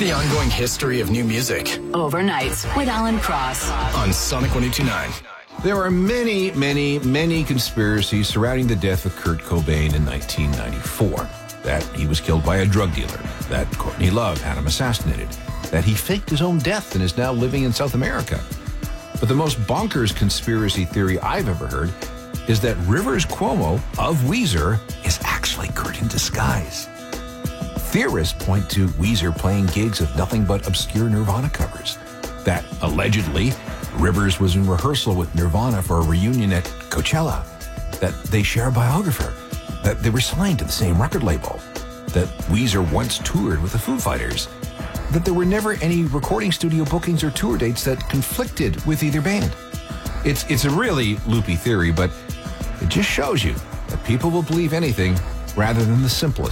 the ongoing history of new music. Overnights with Alan Cross on Sonic 102.9. There are many conspiracies surrounding the death of Kurt Cobain in 1994. That he was killed by a drug dealer, that Courtney Love had him assassinated, that he faked his own death and is now living in South America. But the most bonkers conspiracy theory I've ever heard is that Rivers Cuomo of Weezer is actually Kurt in disguise. Theorists point to Weezer playing gigs of nothing but obscure Nirvana covers, that allegedly Rivers was in rehearsal with Nirvana for a reunion at Coachella, that they share a biographer, that they were signed to the same record label, that Weezer once toured with the Foo Fighters, that there were never any recording studio bookings or tour dates that conflicted with either band. It's a really loopy theory, but it just shows you that people will believe anything rather than the simplest